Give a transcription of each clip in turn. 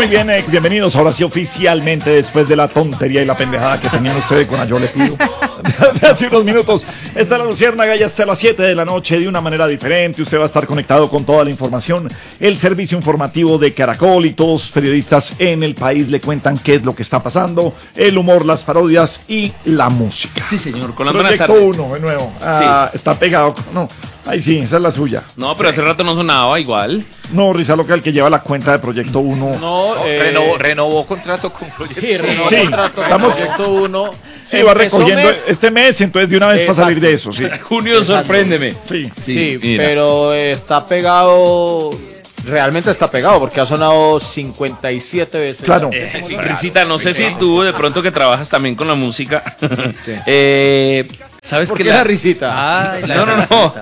bien, bienvenidos ahora sí oficialmente después de la tontería y la pendejada que tenían ustedes con Yo le pido. De hace unos minutos, está la Luciérnaga ya hasta las 7 de la noche de una manera diferente. Usted va a estar conectado con toda la información. El servicio informativo de Caracol y todos los periodistas en el país le cuentan qué es lo que está pasando, el humor, las parodias y la música. Sí, señor, con las buenas Proyecto tardes. 1, de nuevo. Sí. Está pegado. No, ahí sí, esa es la suya. No, pero hace rato no sonaba igual. No, Risa Loca, el que lleva la cuenta de Proyecto 1. No, renovó contrato con Proyecto 1. Sí, renovó contrato con Proyecto 1. Sí, va recogiendo este mes, entonces de una vez para salir de eso, sí. Junio, sorpréndeme. Sí, pero está pegado. Realmente está pegado porque ha sonado 57 veces. Claro. Risita, no sé si tú de pronto que trabajas también con la música. ¿Sabes ¿Por qué qué la risita? Ay, no.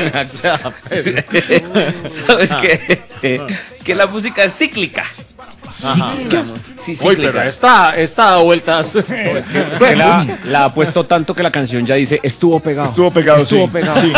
¿Sabes que la música es cíclica? Sí, Uy, pero esta da vueltas. La ha puesto tanto que la canción ya dice estuvo pegado. Estuvo pegado, Estuvo sí. pegado. Sí.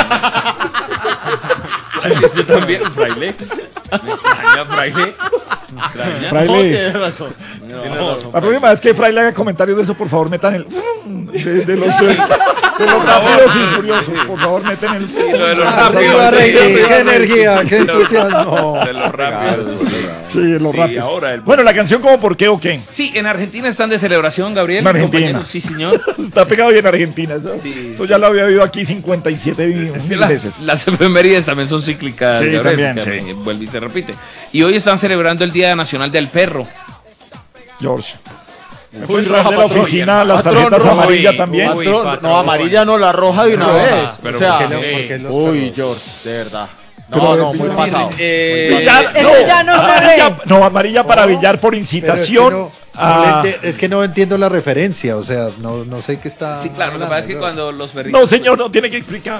Yo también, Fraile. Me extraña, Fraile. Fraile. Tienes razón. La próxima vez que Fraile haga comentarios de eso, por favor, metan el de los rápidos y furiosos. Por favor, meten el Lo de los Arriba, rápidos. Reini, qué energía, qué entusiasmo. De los rápidos. Sí, los rápidos. Ahora Bueno, la canción como por qué o qué. Sí, en Argentina están de celebración, Gabriel. En Argentina. Compañeros. Sí, señor. Está pegado bien en Argentina. Eso, Sí. eso ya lo había oído aquí 57 mil veces. Las efemérides también son cíclicas. Sí, Gabriel, también, que vuelve y se repite. Y hoy están celebrando el Día Nacional del Perro. George. Fue de la oficina, las Patrón, tarjetas rojo, amarillas también. No, amarilla no, la roja de una vez. pero o sea, ¿por qué no? ¿Por qué los uy, perros? George, de verdad. Pero No, muy pasado. Billar, Eso ya no se amarilla, ve. no, amarilla para billar por Pero incitación. es que no entiendo la referencia, o sea, no sé qué está. Sí, claro, lo que hablando, pasa es que ¿no? cuando los perritos. No, señor, no tiene que explicar.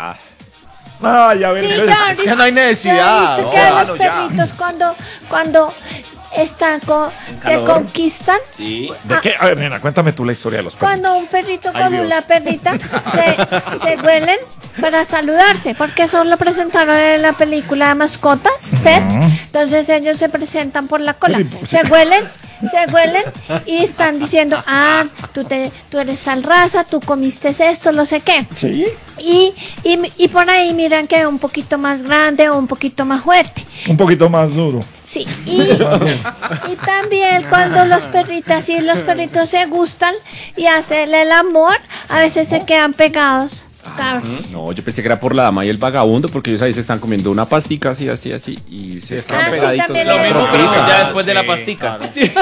Ay, a ver. Sí, entonces- ya, Es que no hay necesidad. ¿Ya has visto que a No, los no, ya. perritos cuando están te conquistan? Sí. ¿De qué? A ver, nena, cuéntame tú la historia de los perros. Cuando un perrito con una perrita se huelen para saludarse, porque eso lo presentaron en la película de mascotas, Pet. Entonces ellos se presentan por la cola, se huelen y están diciendo, tú eres tal raza, tú comiste esto, no sé qué. Sí. Y por ahí miran que es un poquito más grande o un poquito más fuerte. Un poquito más duro. Sí, y también cuando los perritos se gustan y hacen el amor, a veces se quedan pegados. Claro. No, yo pensé que era por la dama y el vagabundo, porque ellos ahí se están comiendo una pastica así, y se están sí, pegaditos. también Lo mismo, pero Ah, ya después de la pastica.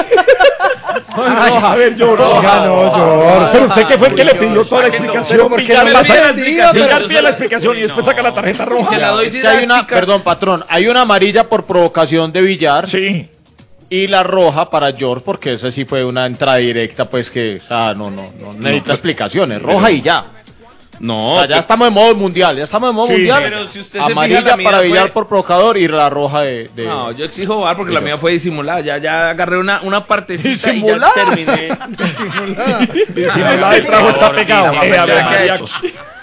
Ay, a ver, George. Oiga, no, George. Pero usted que fue el que le pidió toda la explicación. Pero ¿por qué Villar no la la saca- entendía? Villar pide la explicación y después saca la tarjeta roja. Se la doy Es que hay una, didáctica. perdón, patrón, hay una amarilla por provocación de billar Sí. y la roja para George, porque esa sí fue una entrada directa, pues que, o sea, no necesita explicaciones, roja y ya. No, O sea, ya estamos en modo mundial, Sí, pero si usted se fija, amarilla la mía para fue- billar por provocador y la roja de... No, yo exijo bar porque la mía fue disimulada. Ya agarré una partecita ¿Disimulada? y ya terminé. Disimulada, el trago está pegado. Ordinario. A ver, María,